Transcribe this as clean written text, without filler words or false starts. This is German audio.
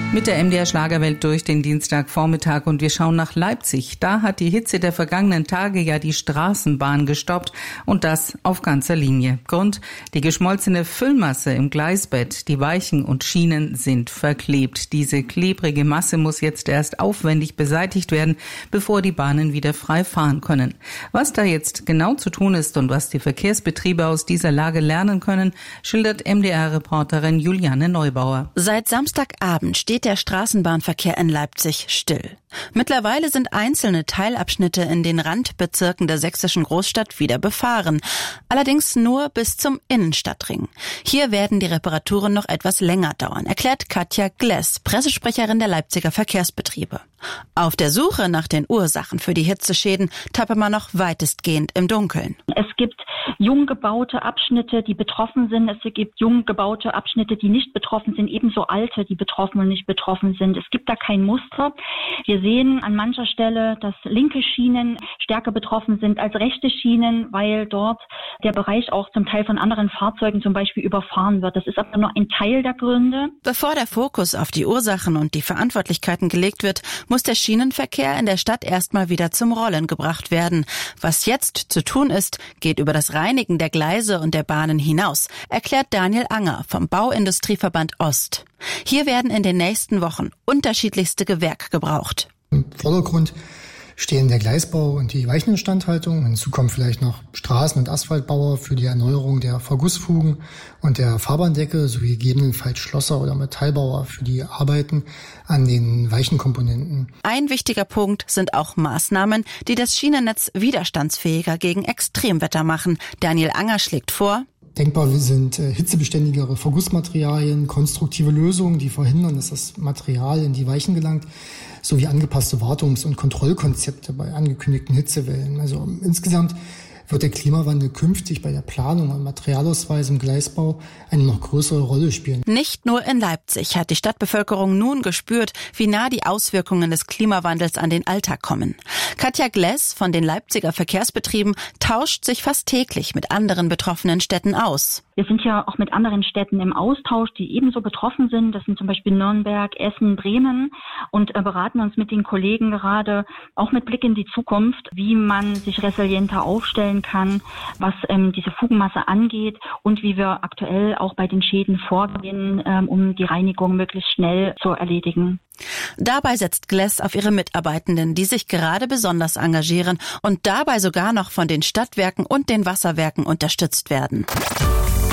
Mit der MDR Schlagerwelt durch den Dienstagvormittag und wir schauen nach Leipzig. Da hat die Hitze der vergangenen Tage ja die Straßenbahn gestoppt und das auf ganzer Linie. Grund: die geschmolzene Füllmasse im Gleisbett. Die Weichen und Schienen sind verklebt. Diese klebrige Masse muss jetzt erst aufwendig beseitigt werden, bevor die Bahnen wieder frei fahren können. Was da jetzt genau zu tun ist und was die Verkehrsbetriebe aus dieser Lage lernen können, schildert MDR-Reporterin Juliane Neubauer. Seit Samstagabend steht der Straßenbahnverkehr in Leipzig still. Mittlerweile sind einzelne Teilabschnitte in den Randbezirken der sächsischen Großstadt wieder befahren. Allerdings nur bis zum Innenstadtring. Hier werden die Reparaturen noch etwas länger dauern, erklärt Katja Gless, Pressesprecherin der Leipziger Verkehrsbetriebe. Auf der Suche nach den Ursachen für die Hitzeschäden tappe man noch weitestgehend im Dunkeln. Es gibt jung gebaute Abschnitte, die betroffen sind. Es gibt jung gebaute Abschnitte, die nicht betroffen sind. Ebenso alte, die betroffen und nicht betroffen sind. Es gibt da kein Muster. Wir sehen an mancher Stelle, dass linke Schienen stärker betroffen sind als rechte Schienen, weil dort der Bereich auch zum Teil von anderen Fahrzeugen zum Beispiel überfahren wird. Das ist aber nur ein Teil der Gründe. Bevor der Fokus auf die Ursachen und die Verantwortlichkeiten gelegt wird, muss der Schienenverkehr in der Stadt erstmal wieder zum Rollen gebracht werden. Was jetzt zu tun ist, geht über das Reinigen der Gleise und der Bahnen hinaus, erklärt Daniel Anger vom Bauindustrieverband Ost. Hier werden in den nächsten Wochen unterschiedlichste Gewerke gebraucht. Im Vordergrund stehen der Gleisbau und die Weicheninstandhaltung. Hinzu kommen vielleicht noch Straßen- und Asphaltbauer für die Erneuerung der Vergussfugen und der Fahrbahndecke sowie gegebenenfalls Schlosser oder Metallbauer für die Arbeiten an den Weichenkomponenten. Ein wichtiger Punkt sind auch Maßnahmen, die das Schienennetz widerstandsfähiger gegen Extremwetter machen. Daniel Anger schlägt vor: Denkbar sind hitzebeständigere Vergussmaterialien, konstruktive Lösungen, die verhindern, dass das Material in die Weichen gelangt, sowie angepasste Wartungs- und Kontrollkonzepte bei angekündigten Hitzewellen. Also insgesamt wird der Klimawandel künftig bei der Planung und Materialausweis im Gleisbau eine noch größere Rolle spielen. Nicht nur in Leipzig hat die Stadtbevölkerung nun gespürt, wie nah die Auswirkungen des Klimawandels an den Alltag kommen. Katja Gless von den Leipziger Verkehrsbetrieben tauscht sich fast täglich mit anderen betroffenen Städten aus. Wir sind ja auch mit anderen Städten im Austausch, die ebenso betroffen sind. Das sind zum Beispiel Nürnberg, Essen, Bremen, und beraten uns mit den Kollegen gerade auch mit Blick in die Zukunft, wie man sich resilienter aufstellen kann, was diese Fugenmasse angeht und wie wir aktuell auch bei den Schäden vorgehen, um die Reinigung möglichst schnell zu erledigen. Dabei setzt Gless auf ihre Mitarbeitenden, die sich gerade besonders engagieren und dabei sogar noch von den Stadtwerken und den Wasserwerken unterstützt werden.